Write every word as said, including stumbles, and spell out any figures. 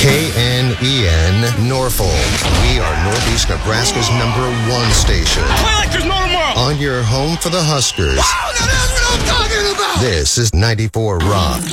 K N E N Norfolk. We are Northeast Nebraska's number one station. Play like there's no tomorrow. On your home for the Huskers. Wow, now that's what I'm talking about. This is ninety-four Rock.